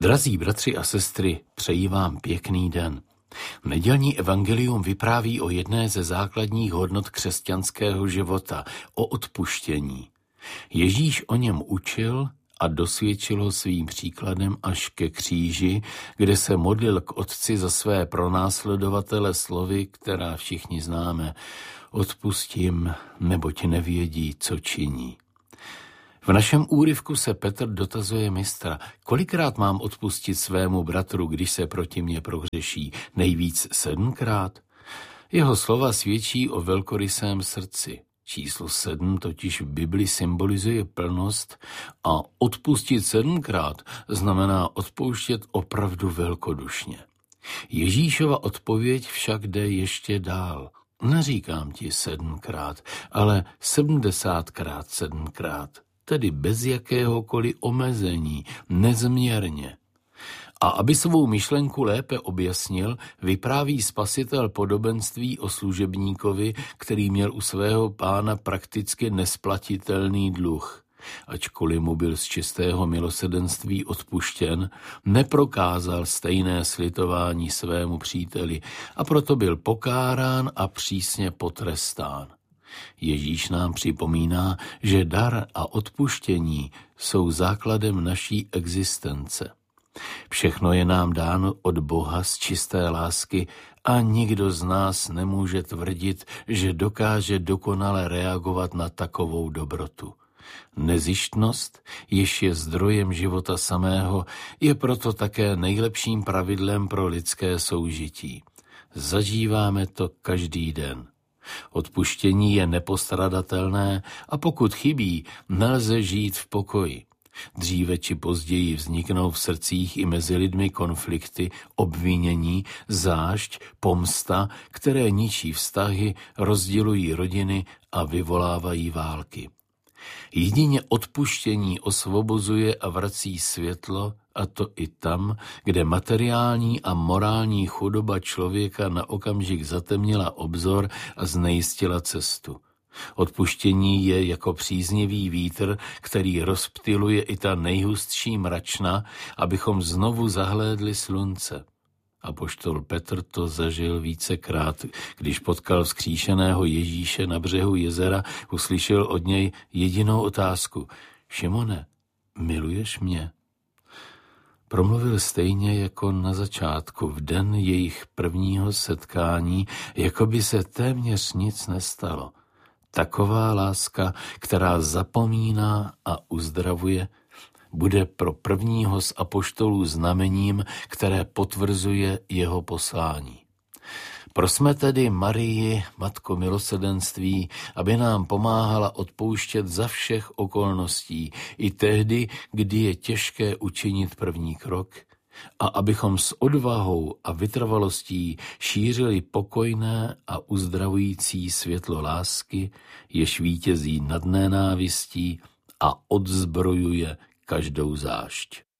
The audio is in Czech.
Drazí bratři a sestry, přeji vám pěkný den. Nedělní evangelium vypráví o jedné ze základních hodnot křesťanského života, o odpuštění. Ježíš o něm učil a dosvědčil ho svým příkladem až ke kříži, kde se modlil k Otci za své pronásledovatele slovy, která všichni známe. Odpustím, neboť nevědí, co činí. V našem úryvku se Petr dotazuje mistra, kolikrát mám odpustit svému bratru, když se proti mně prohřeší, nejvíc 7krát? Jeho slova svědčí o velkorysém srdci. Číslo 7 totiž v Bibli symbolizuje plnost a odpustit 7krát znamená odpouštět opravdu velkodušně. Ježíšova odpověď však jde ještě dál. Neříkám ti 7krát, ale 70krát 7krát. Tedy bez jakéhokoliv omezení, nezměrně. A aby svou myšlenku lépe objasnil, vypráví Spasitel podobenství o služebníkovi, který měl u svého pána prakticky nesplatitelný dluh. Ačkoliv mu byl z čistého milosrdenství odpuštěn, neprokázal stejné slitování svému příteli a proto byl pokárán a přísně potrestán. Ježíš nám připomíná, že dar a odpuštění jsou základem naší existence. Všechno je nám dáno od Boha z čisté lásky a nikdo z nás nemůže tvrdit, že dokáže dokonale reagovat na takovou dobrotu. Nezištnost, jež je zdrojem života samého, je proto také nejlepším pravidlem pro lidské soužití. Zažíváme to každý den. Odpuštění je nepostradatelné a pokud chybí, nelze žít v pokoji. Dříve či později vzniknou v srdcích i mezi lidmi konflikty, obvinění, zášť, pomsta, které ničí vztahy, rozdělují rodiny a vyvolávají války. Jedině odpuštění osvobozuje a vrací světlo, a to i tam, kde materiální a morální chudoba člověka na okamžik zatemnila obzor a znejistila cestu. Odpuštění je jako příznivý vítr, který rozptyluje i ta nejhustší mračna, abychom znovu zahlédli slunce. Apoštol Petr to zažil vícekrát, když potkal vzkříšeného Ježíše na břehu jezera, uslyšel od něj jedinou otázku. Šimone, miluješ mě? Promluvil stejně jako na začátku, v den jejich prvního setkání, jako by se téměř nic nestalo. Taková láska, která zapomíná a uzdravuje, bude pro prvního z apoštolů znamením, které potvrzuje jeho poslání. Prosme tedy Marii, Matko milosrdenství, aby nám pomáhala odpouštět za všech okolností, i tehdy, kdy je těžké učinit první krok, a abychom s odvahou a vytrvalostí šířili pokojné a uzdravující světlo lásky, jež vítězí nad nenávistí a odzbrojuje každou zášť.